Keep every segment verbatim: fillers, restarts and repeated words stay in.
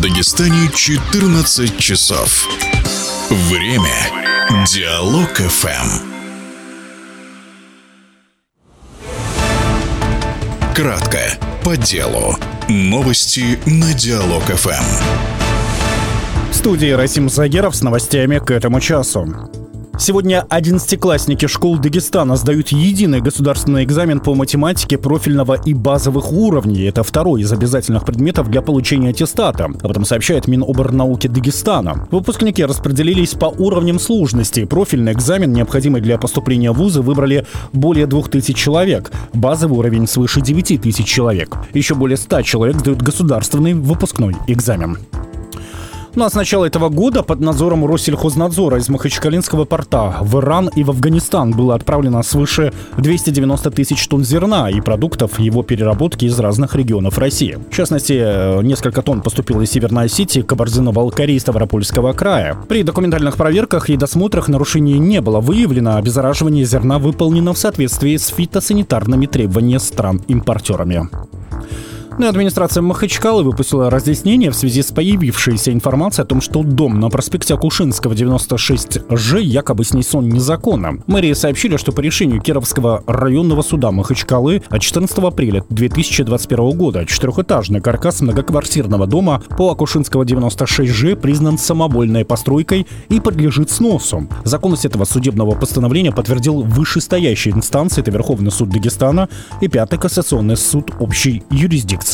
Дагестане четырнадцать часов. Время Диалог эф эм. Кратко, по делу. Новости на Диалог эф эм. В студии Расим Загеров с новостями к этому часу. Сегодня одиннадцатиклассники школ Дагестана сдают единый государственный экзамен по математике профильного и базовых уровней. Это второй из обязательных предметов для получения аттестата. Об этом сообщает Миноборнауки Дагестана. Выпускники распределились по уровням сложности. Профильный экзамен, необходимый для поступления в вузы, выбрали более двух тысяч человек. Базовый уровень свыше девяти тысяч человек. Еще более ста человек сдают государственный выпускной экзамен. Ну а с начала этого года под надзором Россельхознадзора из Махачкалинского порта в Иран и в Афганистан было отправлено свыше двухсот девяноста тысяч тонн зерна и продуктов его переработки из разных регионов России. В частности, несколько тонн поступило из Северной Осетии, Кабардино-Балкарии и Ставропольского края. При документальных проверках и досмотрах нарушений не было выявлено. Обеззараживание зерна выполнено в соответствии с фитосанитарными требованиями стран-импортерами. Ну и администрация Махачкалы выпустила разъяснение в связи с появившейся информацией о том, что дом на проспекте Акушинского, девяносто шесть Ж, якобы снесен незаконно. Мэрии сообщили, что по решению Кировского районного суда Махачкалы от четырнадцатого апреля две тысячи двадцать первого года четырехэтажный каркас многоквартирного дома по Акушинского, девяносто шесть Ж признан самовольной постройкой и подлежит сносу. Законность этого судебного постановления подтвердил вышестоящие инстанции, это Верховный суд Дагестана и Пятый кассационный суд общей юрисдикции.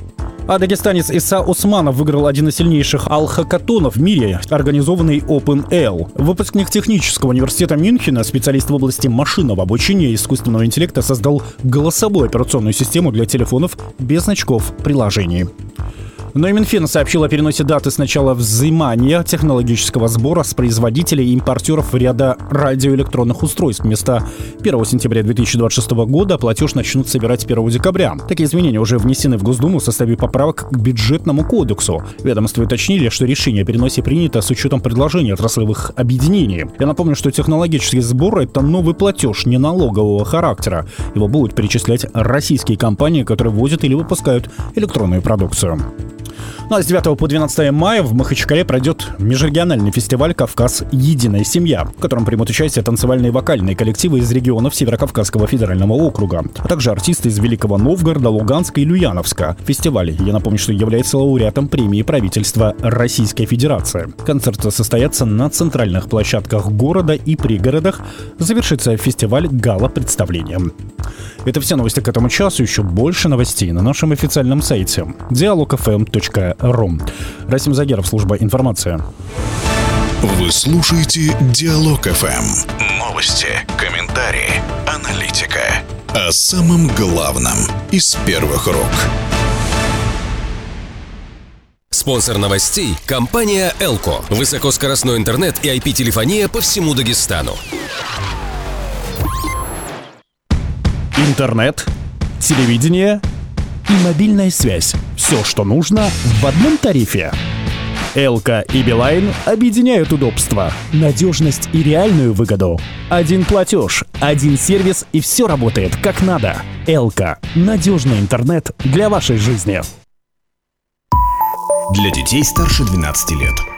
А дагестанец Иса Усманов выиграл один из сильнейших ал-хакатонов в мире, организованный OpenAL. Выпускник технического университета Мюнхена, специалист в области машинного обучения и искусственного интеллекта, создал голосовую операционную систему для телефонов без значков приложений. Но и Минфин сообщил о переносе даты с начала взимания технологического сбора с производителей и импортеров ряда радиоэлектронных устройств. Вместо первого сентября две тысячи двадцать шестого года платеж начнут собирать первого декабря. Такие изменения уже внесены в Госдуму в составе поправок к бюджетному кодексу. Ведомства уточнили, что решение о переносе принято с учетом предложений отраслевых объединений. Я напомню, что технологический сбор — это новый платеж не налогового характера. Его будут перечислять российские компании, которые ввозят или выпускают электронную продукцию. Ну а с девятого по двенадцатое мая в Махачкале пройдет межрегиональный фестиваль «Кавказ. Единая семья», в котором примут участие танцевальные и вокальные коллективы из регионов Северо-Кавказского федерального округа, а также артисты из Великого Новгорода, Луганска и Люяновска. Фестиваль, я напомню, что является лауреатом премии правительства Российской Федерации. Концерты состоятся на центральных площадках города и пригородах. Завершится фестиваль гала-представлением. Это все новости к этому часу. Еще больше новостей на нашем официальном сайте диалог эф эм точка ру. Расим Загеров, служба информации. Вы слушаете Диалог эф эм. Новости, комментарии, аналитика. О самом главном из первых рук. Спонсор новостей – компания «Элко». Высокоскоростной интернет и ай пи-телефония по всему Дагестану. Интернет, телевидение и мобильная связь. Все, что нужно в одном тарифе. Элко и Билайн объединяют удобства, надежность и реальную выгоду. Один платеж, один сервис, и все работает как надо. Элко – надежный интернет для вашей жизни. Для детей старше двенадцати лет.